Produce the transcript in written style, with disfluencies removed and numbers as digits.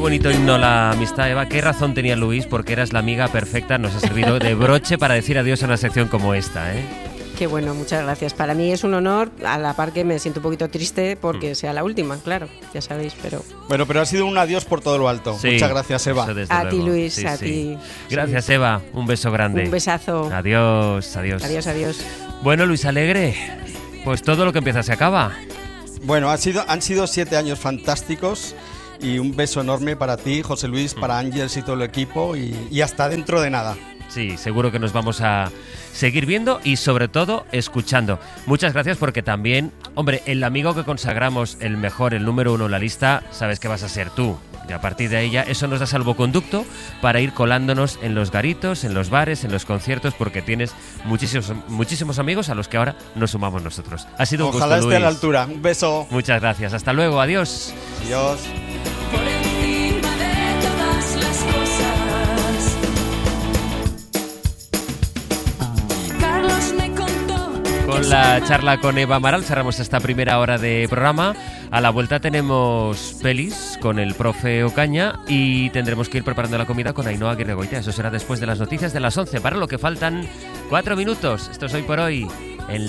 bonito himno la amistad, Eva. Qué razón tenía Luis, porque eras la amiga perfecta. Nos ha servido de broche para decir adiós a una sección como esta, ¿eh? Qué bueno, muchas gracias. Para mí es un honor, a la par que me siento un poquito triste porque sea la última, claro, ya sabéis, pero... Bueno, pero ha sido un adiós por todo lo alto. Sí, muchas gracias, Eva. A ti, Luis, a ti. Gracias, Eva. Un beso grande. Un besazo. Adiós, adiós. Adiós, adiós. Bueno, Luis Alegre, pues todo lo que empieza se acaba. Bueno, han sido 7 años fantásticos y un beso enorme para ti, José Luis, para Ángeles y todo el equipo y hasta dentro de nada. Sí, seguro que nos vamos a seguir viendo y sobre todo escuchando. Muchas gracias porque también, hombre, el amigo que consagramos el mejor, el número 1 en la lista, sabes que vas a ser tú. Y a partir de ahí ya eso nos da salvoconducto para ir colándonos en los garitos, en los bares, en los conciertos, porque tienes muchísimos amigos a los que ahora nos sumamos nosotros. Ha sido un gusto, Ojalá esté Luis. a la altura. Un beso. Muchas gracias. Hasta luego. Adiós. Adiós. Por encima de todas las cosas. Carlos me contó. Con la charla con Eva Amaral cerramos esta primera hora de programa. A la vuelta tenemos pelis con el profe Ocaña y tendremos que ir preparando la comida con Ainhoa Aguirre Goitia. Eso será después de las noticias de las 11, para lo que faltan 4 minutos. Esto es Hoy por Hoy.